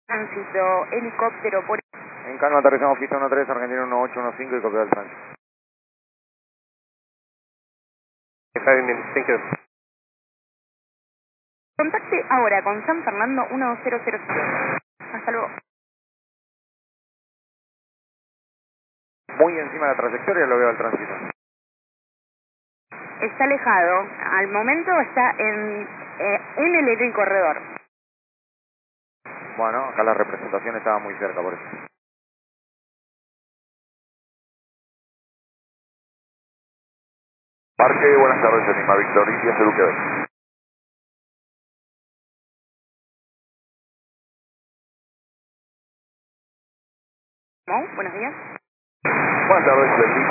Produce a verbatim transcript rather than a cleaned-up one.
Tránsito, helicóptero por... En Calma aterrizamos pista uno tres, Argentina uno ocho uno cinco y copia del tránsito. Thank you. Contacte ahora con San Fernando uno cero cero cero. Hasta luego. Muy encima de la trayectoria lo veo al tránsito. Está alejado. Al momento está en, eh, en el eje del corredor. Bueno, acá la representación estaba muy cerca por eso. Parque, buenas tardes, Enigma Víctor, India, Perú, Quebec. ¿No? Buenos días. Buenas tardes, Enigma.